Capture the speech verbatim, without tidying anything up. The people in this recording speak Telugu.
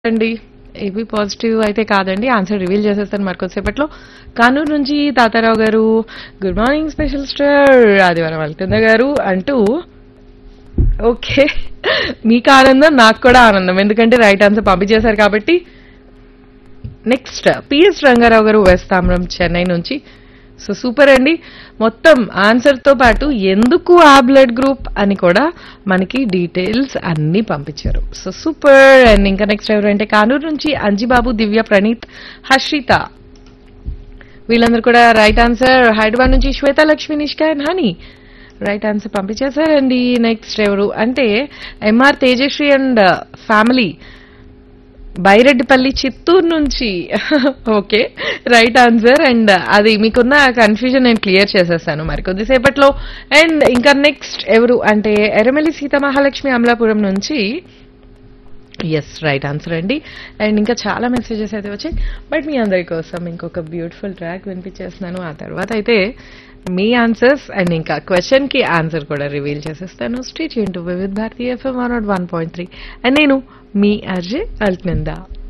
అండి. ఏబీ పాజిటివ్ అయితే కాదండి. ఆన్సర్ రివీల్ చేసేస్తాను మరికొద్దిసేపట్లో. కానూరు నుంచి తాతారావు గారు గుడ్ మార్నింగ్ స్పెషల్ స్టార్ ఆదివారం అల్కింద గారు అంటూ ఓకే మీకు ఆనందం నాకు కూడా ఆనందం ఎందుకంటే రైట్ ఆన్సర్ పంపించేశారు కాబట్టి. నెక్స్ట్ పిఎస్ రంగారావు గారు వేస్తామ్రం చెన్నై నుంచి. సో సూపర్ అండి. మొత్తం ఆన్సర్ తో పాటు ఎందుకు ఆ బ్లడ్ గ్రూప్ అని కూడా మనకి డీటెయిల్స్ అన్ని పంపించారు. So super. అండ్ ఇంకా నెక్స్ట్ ఎవరంటే కానూరు నుంచి అంజిబాబు, దివ్య, ప్రణీత్, హర్షిత వీళ్ళందరూ కూడా రైట్ ఆన్సర్. హైదరాబాద్ నుంచి శ్వేత, Lakshmi, Nishka and honey right answer పంపించేశారండి. Next ఎవరు అంటే MR Tejasri and family Baireddipalli, Chittoor నుంచి. Okay right answer. అండ్ అది మీకున్న కన్ఫ్యూజన్ నేను క్లియర్ చేసేస్తాను మరి కొద్దిసేపట్లో. అండ్ ఇంకా నెక్స్ట్ ఎవరు అంటే ఎర్రమల్లి సీతామహాలక్ష్మి అమలాపురం నుంచి. ఎస్ రైట్ ఆన్సర్ అండి. అండ్ ఇంకా చాలా మెసేజెస్ అయితే వచ్చాయి బట్ మీ అందరి కోసం ఇంకొక బ్యూటిఫుల్ ట్రాక్ వినిపించేస్తున్నాను. ఆ తర్వాత అయితే మీ ఆన్సర్స్ అండ్ ఇంకా క్వశ్చన్ కి ఆన్సర్ కూడా రివీల్ చేసేస్తాను. Stay tune to Vividh Bharati FM one not one point three and నేను మీ అర్జే అల్క్నందా.